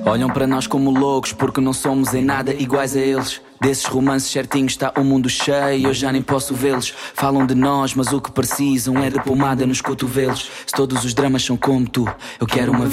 Olham para nós como loucos porque não somos em nada iguais a eles. Desses romances certinhos está o mundo cheio, eu já nem posso vê-los. Falam de nós, mas o que precisam é de pomada nos cotovelos. Se todos os dramas são como tu, eu quero uma